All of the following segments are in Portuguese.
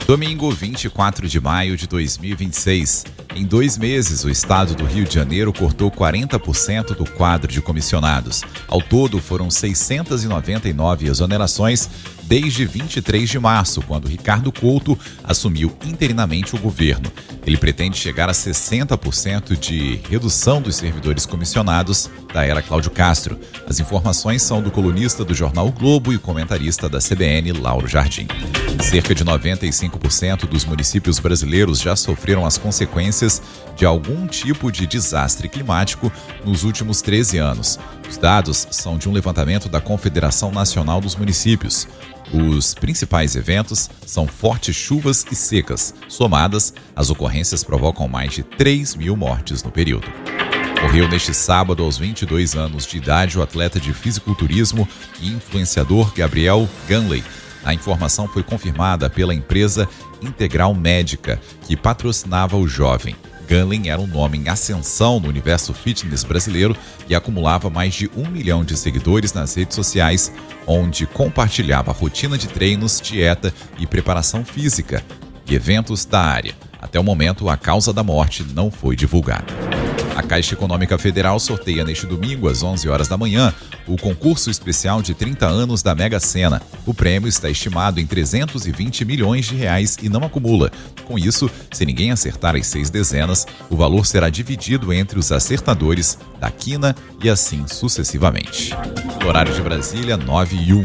Domingo, 24 de maio de 2026. Em 2 meses, o estado do Rio de Janeiro cortou 40% do quadro de comissionados. Ao todo, foram 699 exonerações desde 23 de março, quando Ricardo Couto assumiu interinamente o governo. Ele pretende chegar a 60% de redução dos servidores comissionados da era Cláudio Castro. As informações são do colunista do jornal O Globo e comentarista da CBN, Lauro Jardim. Cerca de 95% dos municípios brasileiros já sofreram as consequências de algum tipo de desastre climático nos últimos 13 anos. Os dados são de um levantamento da Confederação Nacional dos Municípios. Os principais eventos são fortes chuvas e secas. Somadas, as ocorrências provocam mais de 3 mil mortes no período. Morreu neste sábado, aos 22 anos de idade, o atleta de fisiculturismo e influenciador Gabriel Ganley. A informação foi confirmada pela empresa Integral Médica, que patrocinava o jovem. Ganley era um nome em ascensão no universo fitness brasileiro e acumulava mais de 1 milhão de seguidores nas redes sociais, onde compartilhava rotina de treinos, dieta e preparação física e eventos da área. Até o momento, a causa da morte não foi divulgada. A Caixa Econômica Federal sorteia neste domingo, às 11 horas da manhã, o concurso especial de 30 anos da Mega Sena. O prêmio está estimado em 320 milhões de reais e não acumula. Com isso, se ninguém acertar as 6 dezenas, o valor será dividido entre os acertadores da quina e assim sucessivamente. No horário de Brasília, 9h01.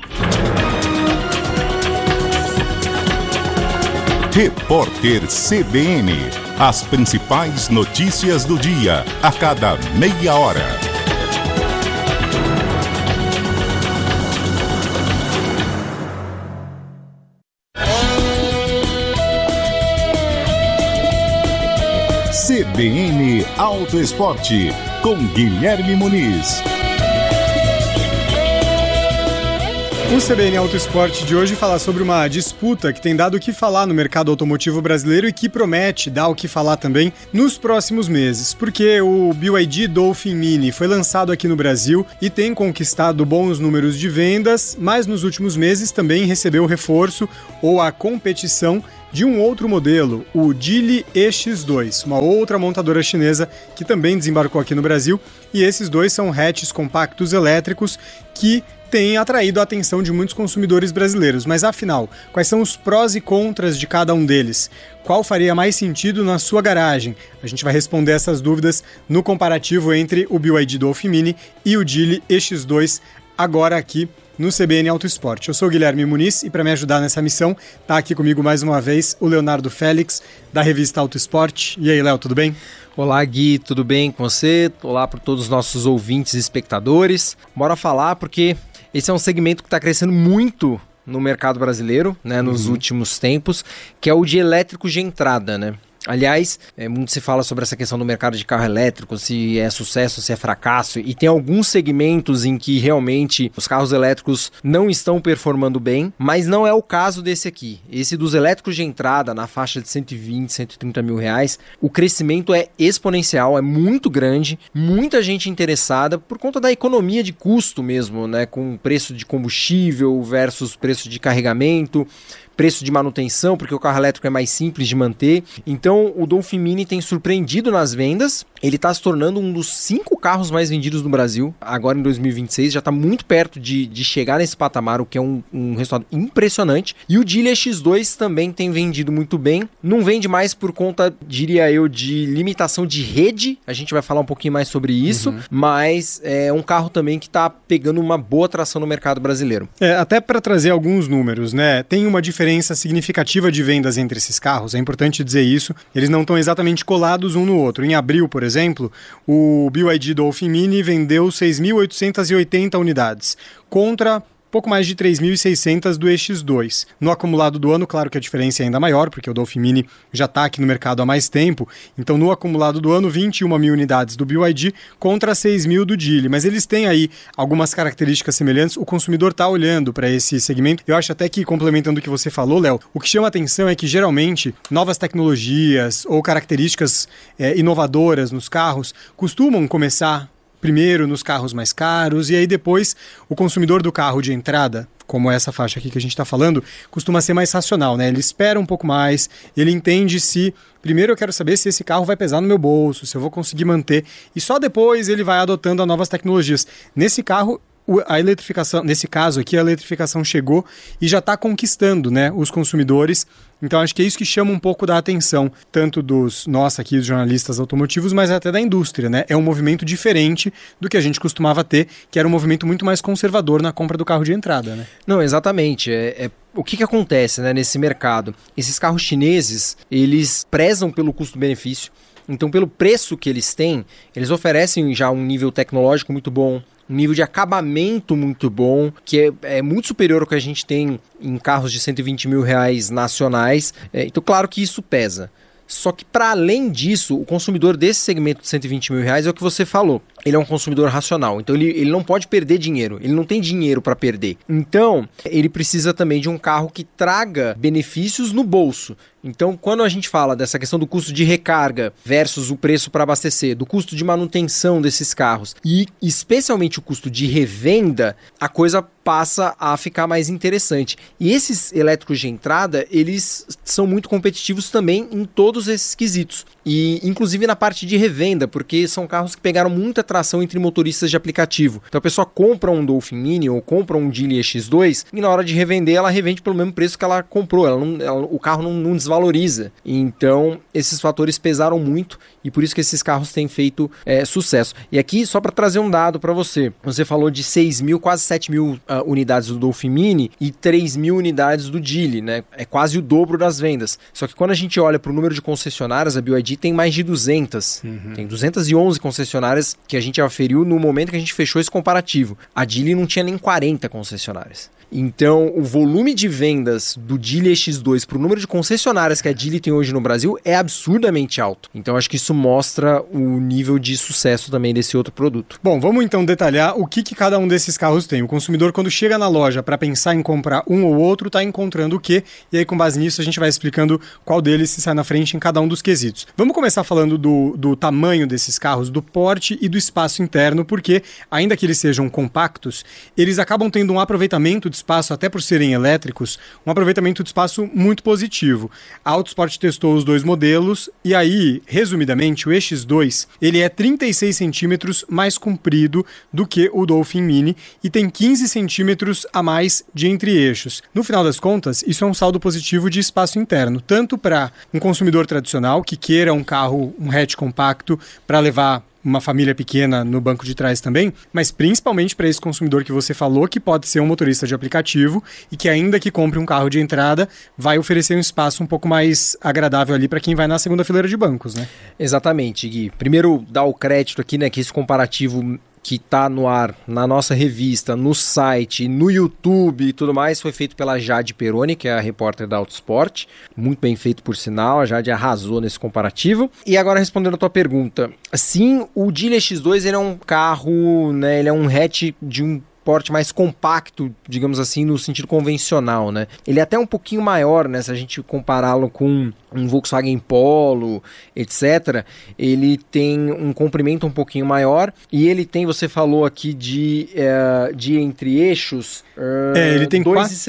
Repórter CBN. As principais notícias do dia, a cada meia hora. CBN Auto Esporte, com Guilherme Muniz. O CBN Auto Esporte de hoje fala sobre uma disputa que tem dado o que falar no mercado automotivo brasileiro e que promete dar o que falar também nos próximos meses, porque o BYD Dolphin Mini foi lançado aqui no Brasil e tem conquistado bons números de vendas, mas nos últimos meses também recebeu reforço ou a competição de um outro modelo, o Geely EX2, uma outra montadora chinesa que também desembarcou aqui no Brasil, e esses dois são hatches compactos elétricos que tem atraído a atenção de muitos consumidores brasileiros. Mas afinal, quais são os prós e contras de cada um deles? Qual faria mais sentido na sua garagem? A gente vai responder essas dúvidas no comparativo entre o BYD Dolphin Mini e o Geely EX2, agora aqui no CBN Auto Esporte. Eu sou o Guilherme Muniz e para me ajudar nessa missão, está aqui comigo mais uma vez o Leonardo Félix, da revista Auto Esporte. E aí, Léo, tudo bem? Olá, Gui, tudo bem com você? Olá para todos os nossos ouvintes e espectadores. Bora falar porque esse é um segmento que está crescendo muito no mercado brasileiro, né, nos últimos tempos, que é o de elétricos de entrada, né? Aliás, muito se fala sobre essa questão do mercado de carro elétrico, se é sucesso, se é fracasso, e tem alguns segmentos em que realmente os carros elétricos não estão performando bem, mas não é o caso desse aqui. Esse dos elétricos de entrada, na faixa de 120, 130 mil reais, o crescimento é exponencial, é muito grande, muita gente interessada por conta da economia de custo mesmo, né, com preço de combustível versus preço de carregamento, preço de manutenção, porque o carro elétrico é mais simples de manter. Então o Dolphin Mini tem surpreendido nas vendas, ele está se tornando um dos 5 carros mais vendidos no Brasil, agora em 2026, já está muito perto de chegar nesse patamar, o que é um resultado impressionante. E o Geely X2 também tem vendido muito bem, não vende mais por conta, diria eu, de limitação de rede, a gente vai falar um pouquinho mais sobre isso, mas é um carro também que está pegando uma boa tração no mercado brasileiro. Até para trazer alguns números, né, tem uma diferença significativa de vendas entre esses carros, é importante dizer isso, eles não estão exatamente colados um no outro. Em abril, por exemplo, o BYD Dolphin Mini vendeu 6.880 unidades, contra pouco mais de 3.600 do EX2. No acumulado do ano, claro que a diferença é ainda maior, porque o Dolphin Mini já está aqui no mercado há mais tempo, então no acumulado do ano, 21 mil unidades do BYD contra 6 mil do Geely, mas eles têm aí algumas características semelhantes, o consumidor está olhando para esse segmento. Eu acho até que, complementando o que você falou, Léo, o que chama atenção é que geralmente novas tecnologias ou características inovadoras nos carros costumam começar primeiro nos carros mais caros e aí depois o consumidor do carro de entrada como essa faixa aqui que a gente está falando, costuma ser mais racional, né? Ele espera um pouco mais, ele entende se... Primeiro eu quero saber se esse carro vai pesar no meu bolso, se eu vou conseguir manter, e só depois ele vai adotando as novas tecnologias. Nesse carro, a eletrificação, nesse caso aqui, a eletrificação chegou e já está conquistando, né, os consumidores. Então acho que é isso que chama um pouco da atenção, tanto dos nós aqui, os jornalistas automotivos, mas até da indústria, né? É um movimento diferente do que a gente costumava ter, que era um movimento muito mais conservador na compra do carro de entrada, né? Não, exatamente. O que acontece, né, nesse mercado? Esses carros chineses, eles prezam pelo custo-benefício. Então, pelo preço que eles têm, eles oferecem já um nível tecnológico muito bom, um nível de acabamento muito bom, que é muito superior ao que a gente tem em carros de R$120 mil nacionais. Então, claro que isso pesa. Só que, para além disso, o consumidor desse segmento de R$120 mil é o que você falou. Ele é um consumidor racional, então ele não pode perder dinheiro, ele não tem dinheiro para perder. Então, ele precisa também de um carro que traga benefícios no bolso. Então, quando a gente fala dessa questão do custo de recarga versus o preço para abastecer, do custo de manutenção desses carros e especialmente o custo de revenda, a coisa passa a ficar mais interessante. E esses elétricos de entrada, eles são muito competitivos também em todos esses quesitos. E inclusive na parte de revenda, porque são carros que pegaram muita tração entre motoristas de aplicativo. Então a pessoa compra um Dolphin Mini ou compra um Geely EX2 e na hora de revender ela revende pelo mesmo preço que ela comprou. O carro não desvaloriza. Então esses fatores pesaram muito e por isso que esses carros têm feito sucesso. E aqui só para trazer um dado para você. Você falou de 6 mil, quase 7 mil unidades do Dolphin Mini e 3 mil unidades do Geely, né? É quase o dobro das vendas. Só que quando a gente olha para o número de concessionárias, a BYD tem mais de 200. Tem 211 concessionárias que a gente aferiu no momento que a gente fechou esse comparativo. A Geely não tinha nem 40 concessionárias. Então, o volume de vendas do Geely EX2 para o número de concessionárias que a Geely tem hoje no Brasil é absurdamente alto. Então, acho que isso mostra o nível de sucesso também desse outro produto. Bom, vamos então detalhar o que cada um desses carros tem. O consumidor, quando chega na loja para pensar em comprar um ou outro, está encontrando o quê? E aí, com base nisso, a gente vai explicando qual deles se sai na frente em cada um dos quesitos. Vamos começar falando do tamanho desses carros, do porte e do espaço interno, porque, ainda que eles sejam compactos, eles acabam tendo um aproveitamento de espaço, até por serem elétricos, um aproveitamento de espaço muito positivo. A Autosport testou os dois modelos e aí, resumidamente, o EX2 ele é 36 centímetros mais comprido do que o Dolphin Mini e tem 15 centímetros a mais de entre-eixos. No final das contas, isso é um saldo positivo de espaço interno, tanto para um consumidor tradicional que queira um carro, um hatch compacto para levar uma família pequena no banco de trás também, mas principalmente para esse consumidor que você falou, que pode ser um motorista de aplicativo e que ainda que compre um carro de entrada, vai oferecer um espaço um pouco mais agradável ali para quem vai na segunda fileira de bancos, né? Exatamente, Gui. Primeiro, dar o crédito aqui, né, que esse comparativo que está no ar, na nossa revista, no site, no YouTube e tudo mais, foi feito pela Jade Peroni, que é a repórter da Autosport. Muito bem feito, por sinal. A Jade arrasou nesse comparativo. E agora, respondendo a tua pergunta. Sim, o Geely EX2 ele é um carro, né, ele é um hatch de um porte mais compacto, digamos assim, no sentido convencional, né? Ele é até um pouquinho maior, né? Se a gente compará-lo com um Volkswagen Polo, etc., ele tem um comprimento um pouquinho maior e ele tem, você falou aqui de entre-eixos, ele tem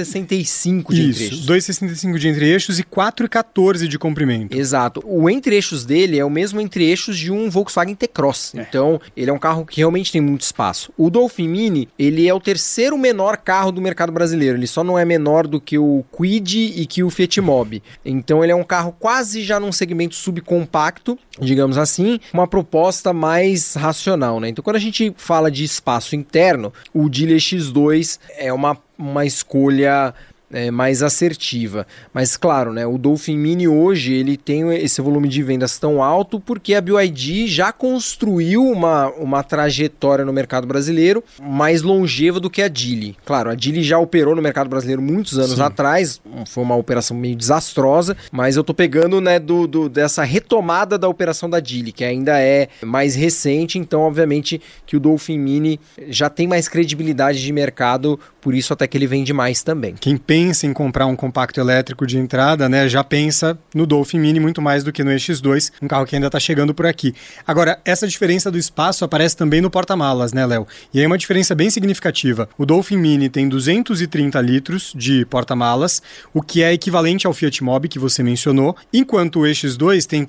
2,65 de entre-eixos. 2,65 de entre-eixos e 4,14 de comprimento. Exato. O entre-eixos dele é o mesmo entre-eixos de um Volkswagen T-Cross. Então, ele é um carro que realmente tem muito espaço. O Dolphin Mini, ele é o terceiro menor carro do mercado brasileiro. Ele só não é menor do que o Kwid e que o Fiat Mobi. Então, ele é um carro quase já num segmento subcompacto, digamos assim, uma proposta mais racional, né? Então, quando a gente fala de espaço interno, o Geely EX2 é uma escolha mais assertiva. Mas claro, né, o Dolphin Mini hoje ele tem esse volume de vendas tão alto porque a BYD já construiu uma trajetória no mercado brasileiro mais longeva do que a Geely. Claro, a Geely já operou no mercado brasileiro muitos anos atrás, foi uma operação meio desastrosa, mas eu tô pegando, né, dessa retomada da operação da Geely, que ainda é mais recente, então obviamente que o Dolphin Mini já tem mais credibilidade de mercado por isso até que ele vende mais também. Quem pensa em comprar um compacto elétrico de entrada, né, já pensa no Dolphin Mini muito mais do que no EX2, um carro que ainda está chegando por aqui. Agora, essa diferença do espaço aparece também no porta-malas, né, Léo? E aí é uma diferença bem significativa. O Dolphin Mini tem 230 litros de porta-malas, o que é equivalente ao Fiat Mobi que você mencionou, enquanto o EX2 tem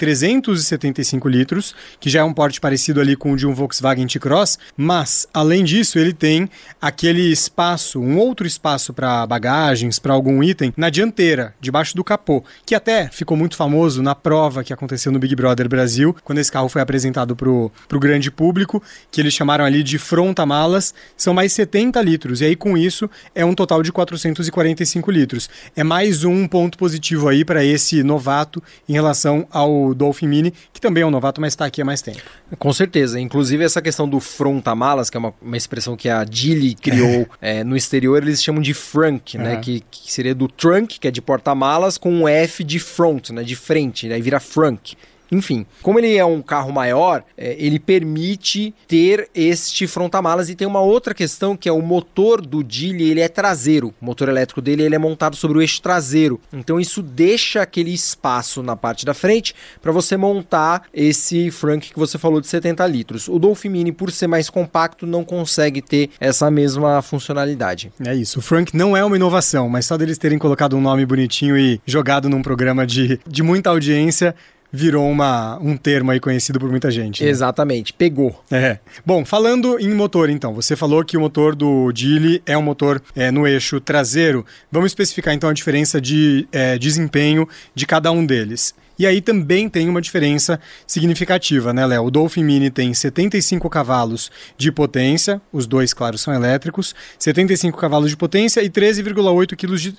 375 litros, que já é um porte parecido ali com o de um Volkswagen T-Cross, mas, além disso, ele tem aquele espaço, um outro espaço para bagagens, para algum item, na dianteira, debaixo do capô, que até ficou muito famoso na prova que aconteceu no Big Brother Brasil, quando esse carro foi apresentado pro grande público, que eles chamaram ali de fronta-malas, são mais 70 litros, e aí com isso é um total de 445 litros. É mais um ponto positivo aí para esse novato em relação ao Dolphin Mini, que também é um novato, mas está aqui há mais tempo. Com certeza, inclusive essa questão do fronta-malas, que é uma expressão que a Geely criou no exterior, eles chamam de frunk, né, que seria do trunk, que é de porta-malas, com um F de front, né, de frente, aí vira frunk. Enfim, como ele é um carro maior, ele permite ter este fronta-malas. E tem uma outra questão, que é o motor do Geely, ele é traseiro. O motor elétrico dele ele é montado sobre o eixo traseiro. Então isso deixa aquele espaço na parte da frente para você montar esse Frunk que você falou de 70 litros. O Dolphin Mini, por ser mais compacto, não consegue ter essa mesma funcionalidade. É isso, o Frunk não é uma inovação, mas só deles terem colocado um nome bonitinho e jogado num programa de muita audiência, virou um termo aí conhecido por muita gente. Né? Exatamente, pegou. Bom, falando em motor então, você falou que o motor do Geely é um motor no eixo traseiro. Vamos especificar então a diferença de desempenho de cada um deles. E aí também tem uma diferença significativa, né, Léo? O Dolphin Mini tem 75 cavalos de potência, os dois, claro, são elétricos, 75 cavalos de potência e 13,8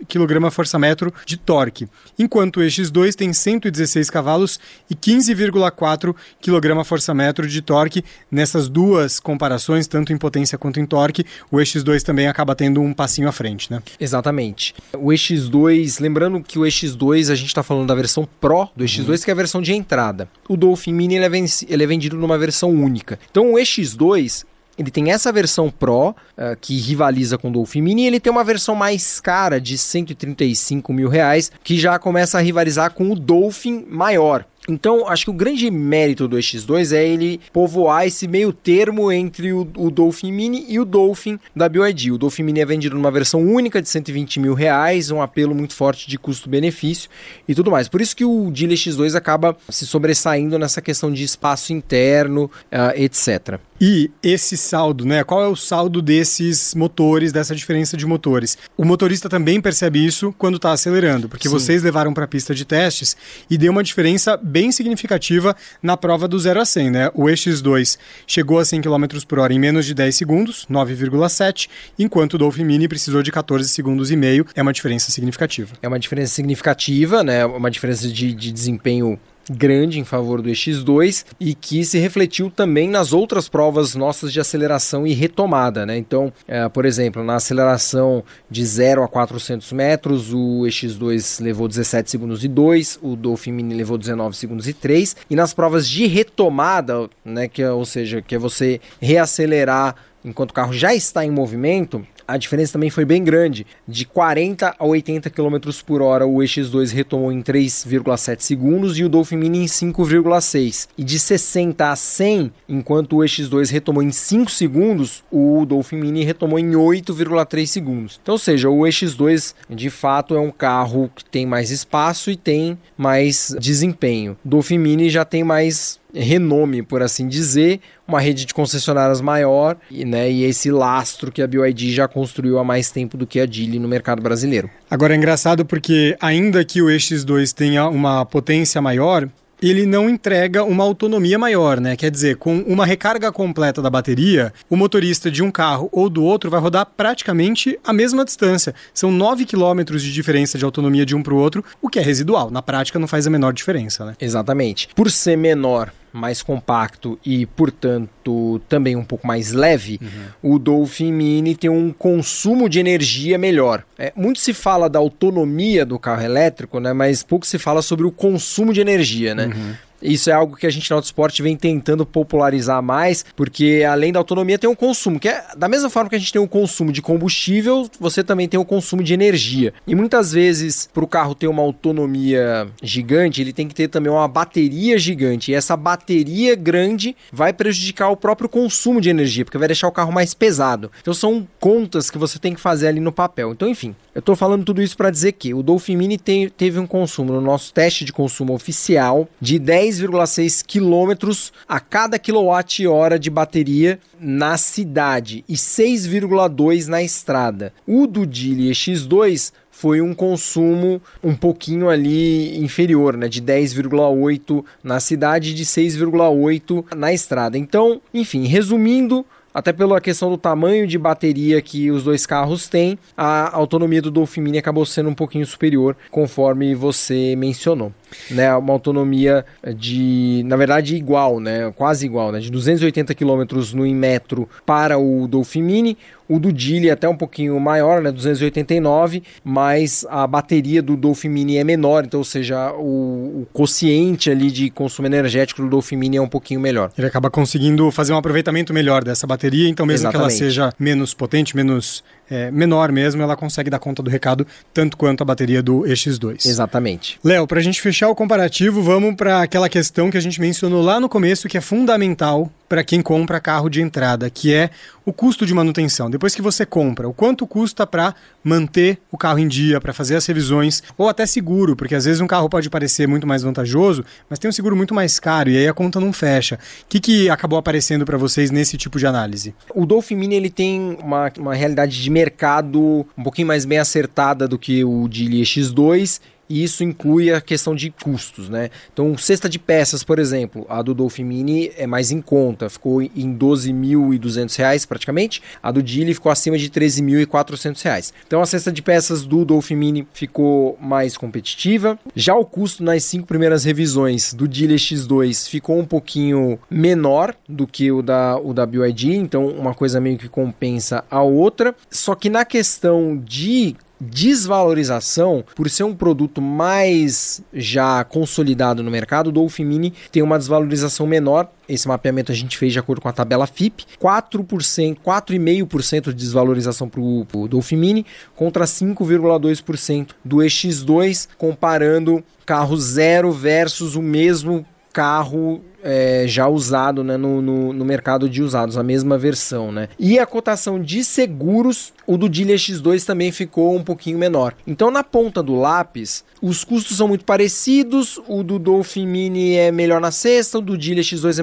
kgfm de torque, enquanto o EX2 tem 116 cavalos e 15,4 kgfm de torque. Nessas duas comparações, tanto em potência quanto em torque, o EX2 também acaba tendo um passinho à frente, né? Exatamente. O EX2, lembrando que o EX2, a gente está falando da versão Pro do EX2, que é a versão de entrada. O Dolphin Mini ele é vendido numa versão única. Então o EX2, ele tem essa versão Pro, que rivaliza com o Dolphin Mini, e ele tem uma versão mais cara, de R$135 mil, que já começa a rivalizar com o Dolphin maior. Então, acho que o grande mérito do EX2 é ele povoar esse meio termo entre o Dolphin Mini e o Dolphin da BYD. O Dolphin Mini é vendido numa versão única de R$120 mil, um apelo muito forte de custo-benefício e tudo mais. Por isso que o Geely EX2 acaba se sobressaindo nessa questão de espaço interno, etc. E esse saldo, né? Qual é o saldo desses motores, dessa diferença de motores? O motorista também percebe isso quando está acelerando, porque vocês levaram para a pista de testes e deu uma diferença bem significativa na prova do 0 a 100, né? O EX2 chegou a 100 km por hora em menos de 10 segundos, 9,7, enquanto o Dolphin Mini precisou de 14 segundos e meio. É uma diferença significativa. É uma diferença significativa, né? Uma diferença de desempenho grande em favor do EX2 e que se refletiu também nas outras provas nossas de aceleração e retomada, né? Então, por exemplo, na aceleração de 0 a 400 metros, o EX2 levou 17 segundos e 2, o Dolphin Mini levou 19 segundos e 3, e nas provas de retomada, né, que é você reacelerar enquanto o carro já está em movimento, a diferença também foi bem grande. De 40 a 80 km por hora, o EX2 retomou em 3,7 segundos e o Dolphin Mini em 5,6. E de 60 a 100, enquanto o EX2 retomou em 5 segundos, o Dolphin Mini retomou em 8,3 segundos. Então, ou seja, o EX2, de fato, é um carro que tem mais espaço e tem mais desempenho. O Dolphin Mini já tem mais renome, por assim dizer, uma rede de concessionárias maior, né, e esse lastro que a BYD já construiu há mais tempo do que a Geely no mercado brasileiro. Agora é engraçado porque ainda que o EX2 tenha uma potência maior, ele não entrega uma autonomia maior, né? Quer dizer, com uma recarga completa da bateria, o motorista de um carro ou do outro vai rodar praticamente a mesma distância. São 9 km de diferença de autonomia de um para o outro, o que é residual. Na prática não faz a menor diferença, né? Exatamente. Por ser menor, mais compacto e, portanto, também um pouco mais leve, o Dolphin Mini tem um consumo de energia melhor. Muito se fala da autonomia do carro elétrico, né, mas pouco se fala sobre o consumo de energia, né? Isso é algo que a gente na Autosport vem tentando popularizar mais, porque além da autonomia tem um consumo, que é da mesma forma que a gente tem o consumo de combustível, você também tem o consumo de energia. E muitas vezes, para o carro ter uma autonomia gigante, ele tem que ter também uma bateria gigante. E essa bateria grande vai prejudicar o próprio consumo de energia, porque vai deixar o carro mais pesado. Então são contas que você tem que fazer ali no papel. Então, enfim, eu estou falando tudo isso para dizer que o Dolphin Mini teve um consumo no nosso teste de consumo oficial de 10,6 km a cada quilowatt-hora de bateria na cidade e 6,2 na estrada. O do Geely X2 foi um consumo um pouquinho ali inferior, né, de 10,8 na cidade e de 6,8 na estrada. Então, enfim, resumindo, até pela questão do tamanho de bateria que os dois carros têm, a autonomia do Dolphin Mini acabou sendo um pouquinho superior, conforme você mencionou. Né, uma autonomia na verdade igual, né, quase igual, né, de 280 km no Inmetro para o Dolphin Mini. O do Geely até um pouquinho maior, né, 289, mas a bateria do Dolphin Mini é menor, então, ou seja, o quociente ali de consumo energético do Dolphin Mini é um pouquinho melhor. Ele acaba conseguindo fazer um aproveitamento melhor dessa bateria, então mesmo Exatamente. que ela seja menos potente, menor mesmo, ela consegue dar conta do recado tanto quanto a bateria do EX2. Exatamente. Léo, para a gente fechar o comparativo, vamos para aquela questão que a gente mencionou lá no começo, que é fundamental para quem compra carro de entrada, que é o custo de manutenção. Depois que você compra, o quanto custa para manter o carro em dia, para fazer as revisões, ou até seguro, porque às vezes um carro pode parecer muito mais vantajoso, mas tem um seguro muito mais caro e aí a conta não fecha. O que acabou aparecendo para vocês nesse tipo de análise? O Dolphin Mini ele tem uma realidade de mercado um pouquinho mais bem acertada do que o Geely X2, e isso inclui a questão de custos, né? Então, cesta de peças, por exemplo, a do Dolphin Mini é mais em conta, ficou em R$ 12.200 praticamente, a do Geely ficou acima de R$ 13.400. Então, a cesta de peças do Dolphin Mini ficou mais competitiva. Já o custo nas 5 primeiras revisões do Geely X2 ficou um pouquinho menor do que o da BYD, então uma coisa meio que compensa a outra. Só que na questão de desvalorização, por ser um produto mais já consolidado no mercado, o Dolphin Mini tem uma desvalorização menor. Esse mapeamento a gente fez de acordo com a tabela FIP, 4,5% de desvalorização para o Dolphin Mini contra 5,2% do EX2, comparando carro zero versus o mesmo carro já usado, né, no mercado de usados, a mesma versão, né? E a cotação de seguros, o do Geely X2 também ficou um pouquinho menor. Então, na ponta do lápis, os custos são muito parecidos, o do Dolphin Mini é melhor na cesta, o do Geely X2